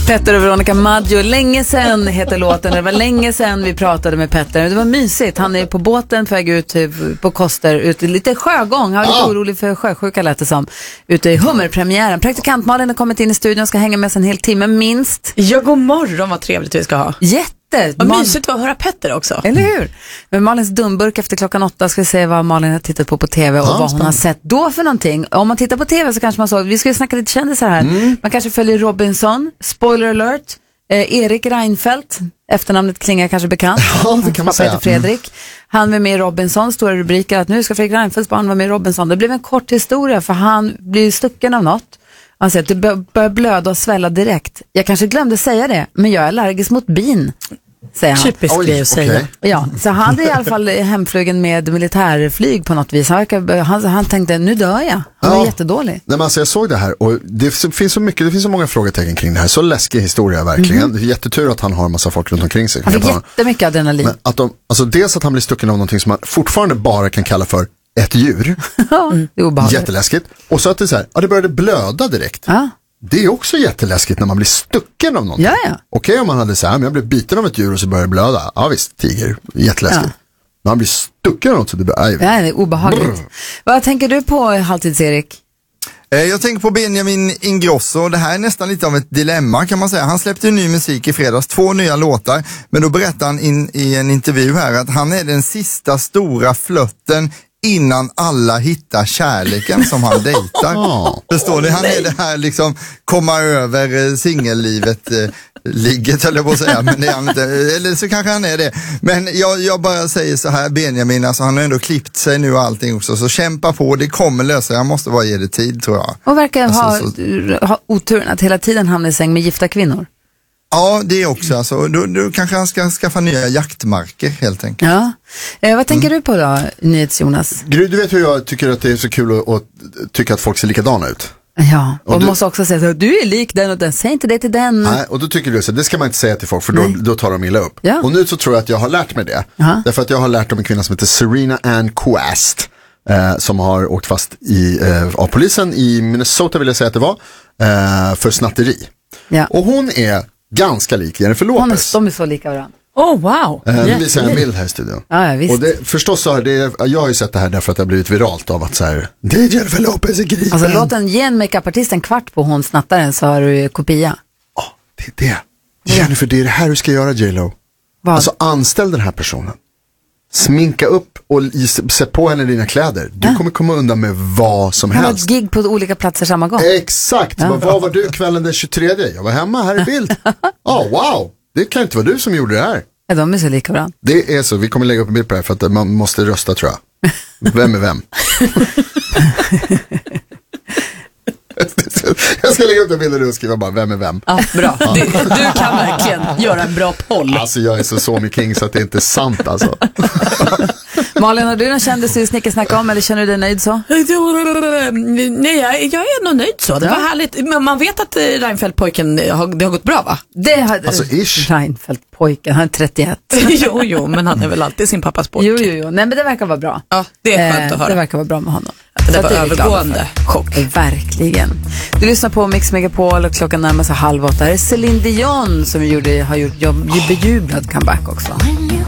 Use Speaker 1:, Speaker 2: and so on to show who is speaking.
Speaker 1: Petter och Veronica Maggio, länge sedan heter låten. Det var länge sedan vi pratade med Petter. Det var mysigt, han är på båten på väg ut på Koster, ute lite sjögång. Han var lite orolig för sjösjuka lät det som. Ute i hummerpremiären. Praktikant Malin har kommit in i studion och ska hänga med sig en hel timme minst.
Speaker 2: Ja, god morgon, vad trevligt vi ska ha.
Speaker 1: Vad
Speaker 2: mysigt att höra Petter också.
Speaker 1: Eller hur? Men Malins dumburk efter 8:00 ska vi se vad Malin har tittat på TV och vad hon har sett då för någonting. Om man tittar på TV så kanske man såg, vi ska ju snacka lite kändisar här. Man kanske följer Robinson, spoiler alert, Erik Reinfeldt, efternamnet klingar kanske bekant.
Speaker 3: Ja, det kan man säga.
Speaker 1: Heter Fredrik. Han var med i Robinson, stora rubriker att nu ska Fredrik Reinfeldts barn vara med i Robinson. Det blev en kort historia för han blir stucken av något. Han säger att det börjar blöda och svälla direkt. Jag kanske glömde säga det, men jag är allergisk mot bin, säger han.
Speaker 2: Typiskt grej att säga.
Speaker 3: Okay.
Speaker 1: Ja, så han är i alla fall hemflygen med militärflyg på något vis. Han tänkte, nu dör jag. Han är jättedålig.
Speaker 3: Nej, men alltså jag såg det här och det finns så många frågetecken kring det här. Så läskig historia verkligen. Det är jättetur att han har en massa folk runt omkring sig.
Speaker 1: Han fick jättemycket adrenalin. Men
Speaker 3: att dels att han blir stucken av någonting som man fortfarande bara kan kalla för ett djur.
Speaker 1: Det är obehagligt.
Speaker 3: Jätteläskigt. Och så att det är så här, det började blöda direkt. Det är också jätteläskigt när man blir stucken av någonting. Okej, om man hade så här, men jag blev biten av ett djur och så började det blöda. Ja visst, tiger, jätteläskigt. När man blir stucken av något så det blir
Speaker 1: det är obehagligt. Vad tänker du på, Halvtids-Erik?
Speaker 4: Jag tänker på Benjamin Ingrosso. Det här är nästan lite av ett dilemma kan man säga. Han släppte ju ny musik i fredags, 2 nya låtar. Men då berättar han i en intervju här att han är den sista stora flötten innan alla hittar kärleken som han dejtar. Förstår ni? Han är det här liksom komma över singellivet ligget höll jag på att säga, men det är han inte. Eller så kanske han är det. Men jag bara säger så här, Benjamin, alltså han har ändå klippt sig nu och allting också, så kämpa på, det kommer lösa. Jag måste bara ge det tid, tror jag.
Speaker 1: Och verkar ha oturen att hela tiden hamna i säng med gifta kvinnor.
Speaker 4: Ja, det är också. Alltså, då kanske han ska skaffa nya jaktmarker helt enkelt.
Speaker 1: Ja. Vad tänker du på då, NyhetsJonas?
Speaker 3: Du vet hur jag tycker att det är så kul att tycka att folk ser likadana ut.
Speaker 1: Ja, och måste också säga att du är lik den och den, säg inte det till den.
Speaker 3: Nej, och då tycker du så det ska man inte säga till folk för då tar de illa upp.
Speaker 1: Ja.
Speaker 3: Och nu så tror jag att jag har lärt mig det. Därför att jag har lärt om en kvinna som heter Serena Ann Quast som har åkt fast av polisen i Minnesota, vill jag säga att det var, för snatteri. Ja. Och hon är ganska lik Jennifer Lopez.
Speaker 1: De är så lika varandra.
Speaker 2: Wow.
Speaker 3: Nu visar jag en bild här i studion.
Speaker 1: Ja, visst.
Speaker 3: Och förstås så jag har ju sett det här därför att det har blivit viralt av att så här, det är Jennifer Lopez är gripen.
Speaker 1: Alltså låt ge en makeup-artist en kvart på hon snattaren så har du kopia.
Speaker 3: Det är det. Jennifer, det är det här du ska göra, J.Lo. Alltså anställ den här personen. Sminka upp och sätt på henne dina kläder. Du kommer komma undan med vad som helst.
Speaker 1: Han har ett gig på olika platser samma gång.
Speaker 3: Exakt. Men vad var du kvällen den 23? Jag var hemma här i bild. Wow. Det kan inte vara du som gjorde det här.
Speaker 1: Ja, de är så lika varandra.
Speaker 3: Det är så. Vi kommer lägga upp en bild på det här för att man måste rösta, tror jag. Vem är vem? Jag ska lägga upp en bild och skriva bara vem är vem.
Speaker 2: Ja, bra. Du kan verkligen göra en bra poll.
Speaker 3: Alltså jag är så Sony King så att det inte är sant alltså.
Speaker 1: Malin, har du någon kändis du snacka om eller känner du dig nöjd så?
Speaker 2: Nej, jag är nog nöjd så. Det var härligt. Men man vet att Reinfeldt-pojken, det har gått bra, va?
Speaker 3: Alltså ish.
Speaker 1: Reinfeldt-pojken, han är 31.
Speaker 2: jo, men han är väl alltid sin pappas pojke.
Speaker 1: Jo. Nej, men det verkar vara bra.
Speaker 2: Ja, det är skönt att höra.
Speaker 1: Det verkar vara bra med honom.
Speaker 2: Att det var övergående chock.
Speaker 1: Verkligen. Du lyssnar på Mix Megapol och klockan närmar sig 7:30. Här är Céline Dion som har gjort bejublad comeback också.